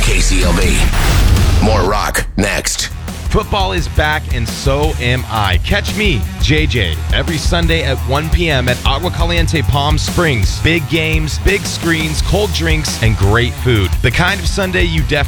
KCLV. More rock next. Football is back, and so am I. Catch me, JJ, every Sunday at 1 p.m. at Agua Caliente Palm Springs. Big games, big screens, cold drinks, and great food. The kind of Sunday you definitely